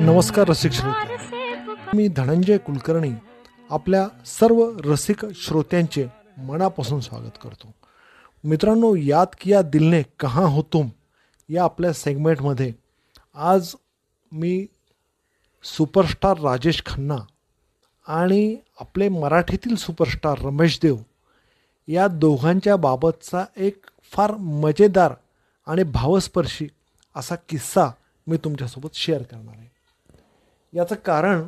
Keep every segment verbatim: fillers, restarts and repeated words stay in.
नमस्कार रसिक श्रोते, मी धनंजय कुलकर्णी आपल्या सर्व रसिक श्रोत्यांचे मनापासून स्वागत करतो. मित्रांनो, याद किया दिल ने कहाँ हो तुम या आपल्या सेगमेंटमध्ये आज मी सुपरस्टार राजेश खन्ना आणि आपले मराठीतील सुपरस्टार रमेश देव या दोघांच्या बाबतचा एक फार मजेदार आणि भावस्पर्शी असा किस्सा मी तुमच्यासोबत शेअर करणार आहे. याचं कारण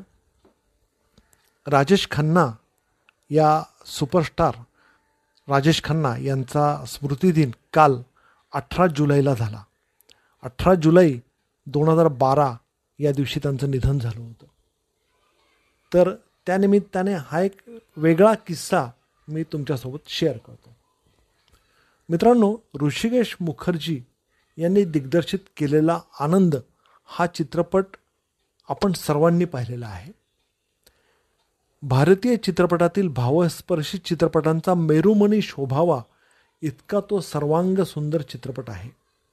राजेश खन्ना या सुपरस्टार राजेश खन्ना यांचा स्मृतिदिन काल अठरा जुलैला झाला. अठरा जुलै दोन हजार बारा या दिवशी त्यांचं निधन झालं होतं. तर त्यानिमित्ताने हा एक वेगळा किस्सा मी तुमच्यासोबत शेअर करतो. मित्रांनो, ऋषिकेश मुखर्जी यांनी दिग्दर्शित केलेला आनंद हा चित्रपट आपण सर्वांनी पाहिलेला आहे. भारतीय चित्रपटातील भावस्पर्शी चित्रपटांचा मेरुमणी शोभावा इतका तो सर्वांग सुंदर चित्रपट आहे.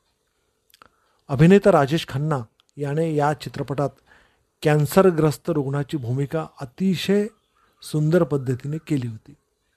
अभिनेता राजेश खन्ना याने या चित्रपटात कॅन्सरग्रस्त रुग्णाची भूमिका अतिशय सुंदर पद्धतीने केली होती.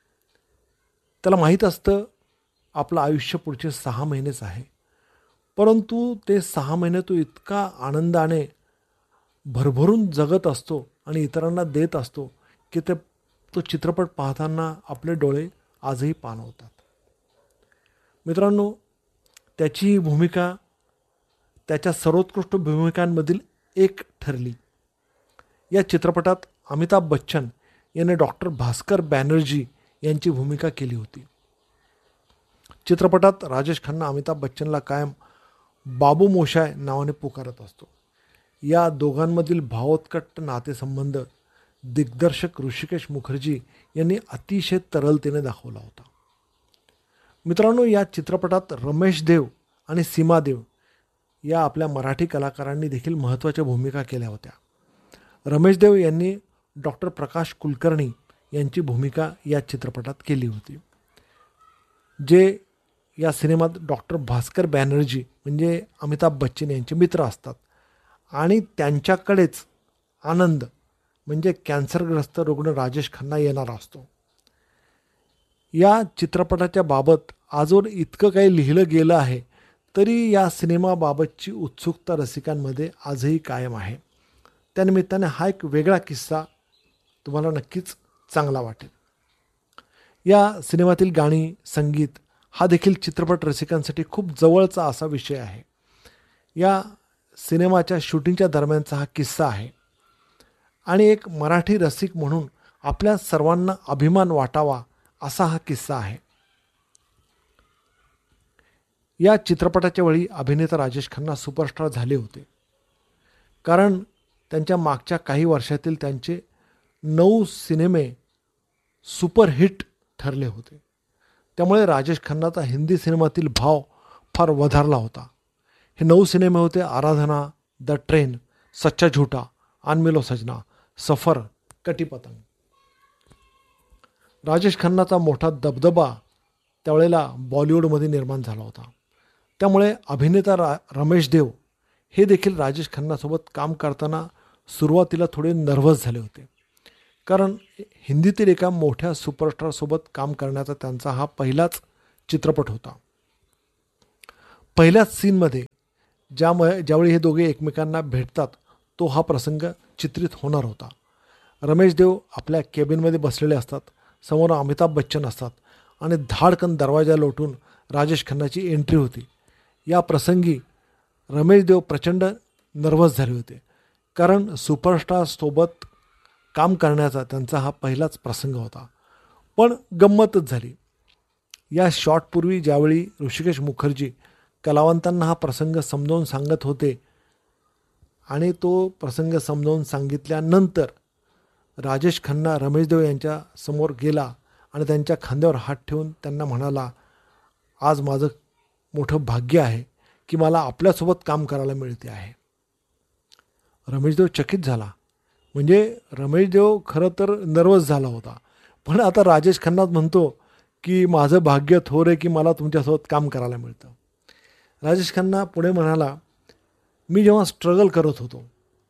त्याला माहीत असतं आपलं आयुष्य पुढचे सहा महिनेच आहे, परंतु ते सहा महिने तो इतका आनंदाने भरभरून जगत असतो आणि इतरांना देत असतो की ते तो चित्रपट पाहताना आपले डोळे आजही पाणवतात. मित्रांनो, त्याची ही भूमिका त्याच्या सर्वोत्कृष्ट भूमिकांमधील एक ठरली. या चित्रपटात अमिताभ बच्चन याने डॉक्टर भास्कर बॅनर्जी यांची भूमिका केली होती. चित्रपटात राजेश खन्ना अमिताभ बच्चनला कायम बाबू मोशाय नावाने पुकारत असतो. या दोघांमधील भावोत्कट नातेसंबंध दिग्दर्शक ऋषिकेश मुखर्जी यांनी अतिशय तरलतेने दाखवला होता. मित्रांनो, या चित्रपटात रमेश देव आणि सीमा देव या आपल्या मराठी कलाकारांनी देखील महत्त्वाच्या भूमिका केल्या होत्या. रमेश देव यांनी डॉक्टर प्रकाश कुलकर्णी यांची भूमिका या चित्रपटात केली होती, जे या सिनेमात डॉक्टर भास्कर बॅनर्जी म्हणजे अमिताभ बच्चन यांचे मित्र असतात आणि त्यांच्याकडेच आनंद म्हणजे कॅन्सरग्रस्त रुग्ण राजेश खन्ना येणार असतो. या चित्रपटाच्या बाबत आजवर इतकं काही लिहिलं गेलं आहे, तरी या सिनेमाबाबतची उत्सुकता रसिकांमध्ये आजही कायम आहे. त्यानिमित्ताने हा एक वेगळा किस्सा तुम्हाला नक्कीच चांगला वाटेल. या सिनेमातील गाणी, संगीत हा देखील चित्रपट रसिकांसाठी खूप जवळचा असा विषय आहे. या सिनेमाच्या शूटिंगच्या दरम्यानचा हा किस्सा आहे आणि एक मराठी रसिक म्हणून आपल्या सर्वांना अभिमान वाटावा असा हा किस्सा आहे. या चित्रपटाच्या वेळी अभिनेता राजेश खन्ना सुपरस्टार झाले होते, कारण त्यांच्या मागच्या काही वर्षातील त्यांचे नऊ सिनेमे सुपरहिट ठरले होते. त्यामुळे राजेश खन्नाचा हिंदी सिनेमातील भाव फार वधारला होता. हे नऊ सिनेमे होते आराधना, द ट्रेन, सच्चा झूठा, आन मिलो सजना, सफर, कटी पतंग. राजेश खन्नाचा मोठा दबदबा त्यावेळेला बॉलिवूडमध्ये निर्माण झाला होता. त्यामुळे अभिनेता रा रमेश देव हे देखील राजेश खन्नासोबत काम करताना सुरुवातीला थोडे नर्व्हस झाले होते, कारण हिंदीतील एका मोठ्या सुपरस्टारसोबत काम करण्याचा त्यांचा हा पहिलाच चित्रपट होता. पहिल्याच सीनमध्ये ज्यामुळे ज्यावेळी हे दोघे एकमेकांना भेटतात तो हा प्रसंग चित्रित होणार होता. रमेश देव आपल्या केबिनमध्ये बसलेले असतात, समोर अमिताभ बच्चन असतात आणि धाडकन दरवाजा लोटून राजेश खन्नाची एंट्री होती. या प्रसंगी रमेश देव प्रचंड नर्वस झाले होते, कारण सुपरस्टारसोबत काम करण्याचा त्यांचा हा पहिलाच प्रसंग होता. पण गंमतच झाली. या शॉटपूर्वी ज्यावेळी ऋषिकेश मुखर्जी कलावंतांना हा प्रसंग समजावून सांगत होते आणि तो प्रसंग समजावून सांगितल्यानंतर राजेश खन्ना रमेश देव यांच्या समोर गेला आणि त्यांच्या खांद्यावर हात ठेवून त्यांना म्हणाला, आज माझं मोठं भाग्य आहे की मला आपल्यासोबत काम करायला मिळते आहे. रमेश देव चकित झाला. म्हणजे रमेश देव खरं तर नर्वस झाला होता, पण आता राजेश खन्नाच म्हणतो की माझं भाग्य थोर आहे की मला तुमच्यासोबत काम करायला मिळतं. राजेश खन्ना पुढे म्हणाला, मी जेव्हा स्ट्रगल करत होतो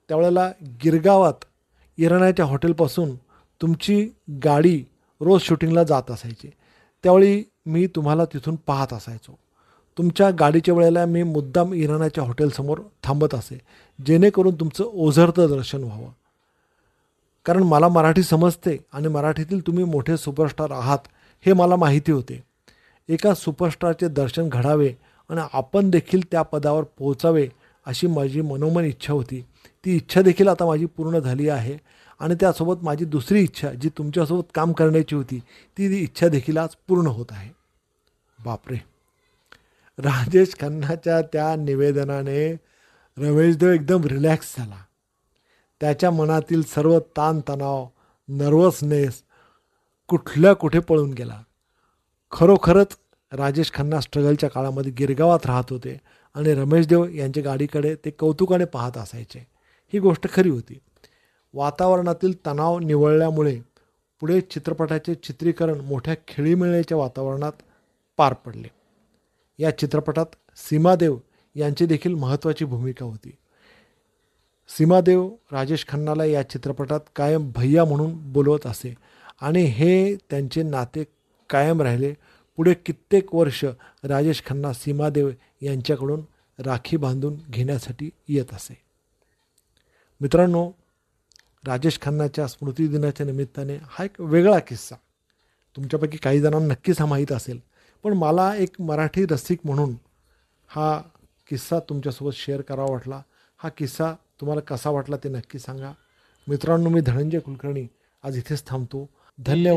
त्यावेळेला गिरगावात इराण्याच्या हॉटेलपासून तुमची गाडी रोज शूटिंगला जात असायची. त्यावेळी मी तुम्हाला तिथून पाहत असायचो. तुमच्या गाडीच्या वेळेला मी मुद्दाम इराण्याच्या हॉटेलसमोर थांबत असे, जेणेकरून तुमचं ओझरतं दर्शन व्हावं. कारण मला मराठी समजते आणि मराठीतील तुम्ही मोठे सुपरस्टार आहात हे मला माहिती होते. एका सुपरस्टारचे दर्शन घडावे आणि आपण देखील त्या पदावर पोहोचावे अशी माझी मनोमन इच्छा होती. ती इच्छा देखील आता माझी पूर्ण झाली आहे. आणि त्यासोबत माझी दुसरी इच्छा जी तुमच्यासोबत काम करण्याची होती ती इच्छा देखील आज पूर्ण होत आहे. बापरे, राजेश खन्नाच्या त्या निवेदनाने रमेशदेव एकदम रिलॅक्स झाला. त्याच्या मनातील सर्व ताणतणाव, नर्वसनेस कुठल्या कुठे पळून गेला. खरोखरच राजेश खन्ना स्ट्रगलच्या काळामध्ये गिरगावात राहत होते आणि रमेशदेव यांच्या गाडीकडे ते कौतुकाने पाहत असायचे. ही गोष्ट खरी होती. वातावरणातील तणाव निवळल्यामुळे पुढे चित्रपटाचे चित्रीकरण मोठ्या खेळीमेळीच्या वातावरणात पार पडले. या चित्रपटात सीमादेव यांची देखील महत्त्वाची भूमिका होती. सीमादेव राजेश खन्नाला या चित्रपटात कायम भैया म्हणून बोलवत असे आणि हे त्यांचे नाते कायम राहिले. पुढे कित्येक वर्ष राजेश खन्ना सीमादेव यांच्याकडून राखी बांधून घेण्यासाठी येत असे. मित्रांनो, राजेश खन्नाच्या स्मृतिदिनाच्या निमित्ताने हा एक वेगळा किस्सा तुमच्यापैकी काही जणांना नक्कीच हा माहीत असेल, पण मला एक मराठी रसिक म्हणून हा किस्सा तुमच्यासोबत शेअर करावा वाटला. हा किस्सा तुम्हाला कसा वाटला ते नक्की सांगा. मित्रांनो, मी धनंजय कुलकर्णी आज इथेच थांबतो. धन्यवाद.